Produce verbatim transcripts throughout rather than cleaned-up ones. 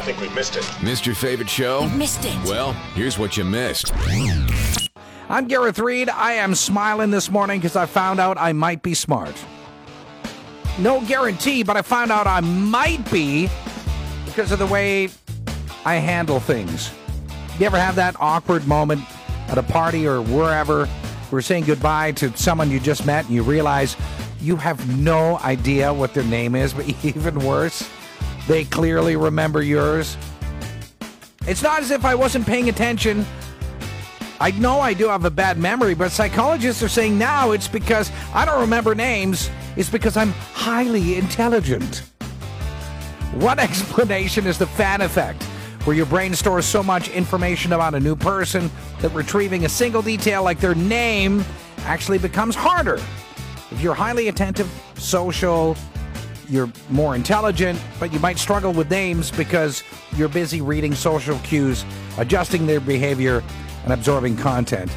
think we've missed it. Missed your favorite show? You missed it. Well, here's what you missed. I'm Gareth Reed. I am smiling this morning because I found out I might be smart. No guarantee, but I found out I might be because of the way I handle things. You ever have that awkward moment at a party or wherever we're saying goodbye to someone you just met and you realize you have no idea what their name is, but even worse, they clearly remember yours? It's not as if I wasn't paying attention. I know I do have a bad memory, but psychologists are saying now it's because I don't remember names. It's because I'm highly intelligent. One explanation is the fan effect, where your brain stores so much information about a new person that retrieving a single detail like their name actually becomes harder. If you're highly attentive, social, you're more intelligent, but you might struggle with names because you're busy reading social cues, adjusting their behavior, and absorbing content.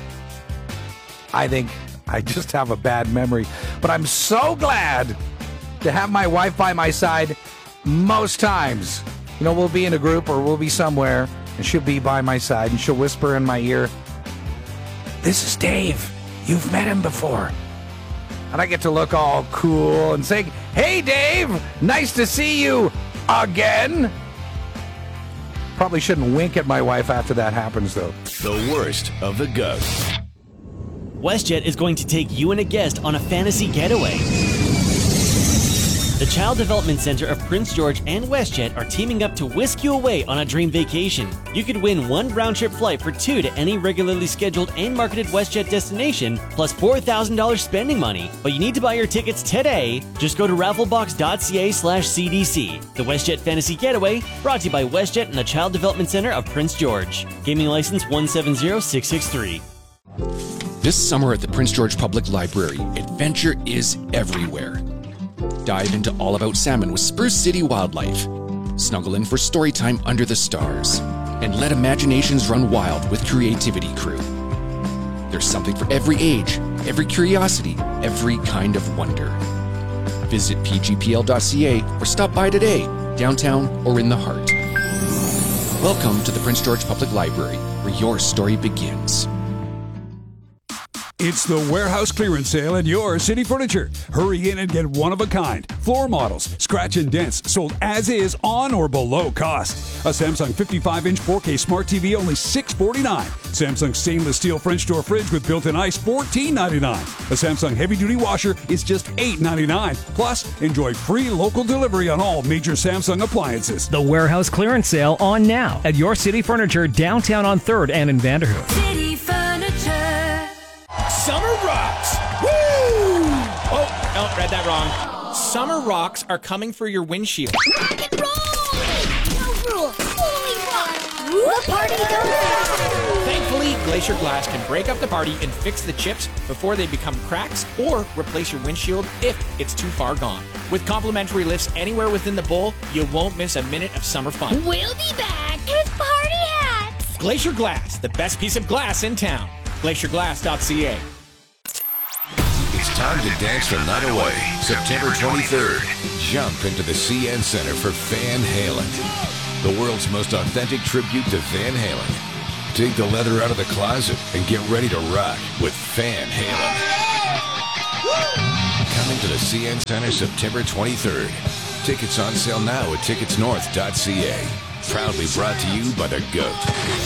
I think I just have a bad memory, but I'm so glad to have my wife by my side most times. You know, we'll be in a group or we'll be somewhere, and she'll be by my side, and she'll whisper in my ear, "This is Dave. You've met him before." And I get to look all cool and say, "Hey, Dave, nice to see you again." Probably shouldn't wink at my wife after that happens, though. The worst of the ghosts. WestJet is going to take you and a guest on a fantasy getaway. The Child Development Center of Prince George and WestJet are teaming up to whisk you away on a dream vacation. You could win one round-trip flight for two to any regularly scheduled and marketed WestJet destination, plus four thousand dollars spending money. But you need to buy your tickets today. Just go to rafflebox.ca slash CDC. The WestJet Fantasy Getaway, brought to you by WestJet and the Child Development Center of Prince George. Gaming license one seven zero six six three. This summer at the Prince George Public Library, adventure is everywhere. Dive into All About Salmon with Spruce City Wildlife. Snuggle in for story time under the stars. And let imaginations run wild with Creativity Crew. There's something for every age, every curiosity, every kind of wonder. Visit p g p l dot c a or stop by today, downtown or in the heart. Welcome to the Prince George Public Library, where your story begins. It's the warehouse clearance sale at your City Furniture. Hurry in and get one-of-a-kind floor models, scratch and dents, sold as is on or below cost. A Samsung fifty-five inch four K Smart T V only six forty-nine. Samsung stainless steel French door fridge with built-in ice fourteen ninety-nine. A Samsung heavy-duty washer is just eight ninety-nine. Plus, enjoy free local delivery on all major Samsung appliances. The warehouse clearance sale on now at your City Furniture downtown on third and in Vanderhoof. City Furniture. Summer rocks! Woo! Oh, no, read that wrong. Summer rocks are coming for your windshield. Rock and roll! No rule, only rock! The party goes! Thankfully, Glacier Glass can break up the party and fix the chips before they become cracks or replace your windshield if it's too far gone. With complimentary lifts anywhere within the bowl, you won't miss a minute of summer fun. We'll be back with party hats! Glacier Glass, the best piece of glass in town. glacier glass dot c a. It's time to dance the night away. September twenty-third. Jump into the C N Center for Van Halen. The world's most authentic tribute to Van Halen. Take the leather out of the closet and get ready to rock with Van Halen. Coming to the C N Center September twenty-third. Tickets on sale now at tickets north dot c a. Proudly brought to you by the GOAT.